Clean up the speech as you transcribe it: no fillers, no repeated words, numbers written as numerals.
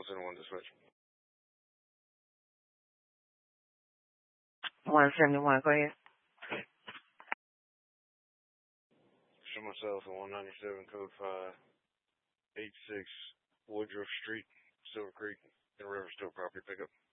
171 dispatch. 171, go ahead. Show myself at 197, code 586 Woodruff Street, Silver Creek, in Riverstone property pickup.